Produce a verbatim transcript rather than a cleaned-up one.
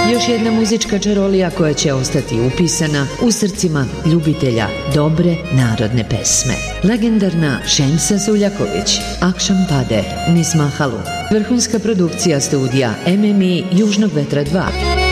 Još jedna muzička čarolija koja će ostati upisana u srcima ljubitelja dobre narodne pesme. Legendarna Šemsa Suljaković, Akšam pade, niz Mahalu. Vrhunska produkcija studija M M I Južnog vetra dva.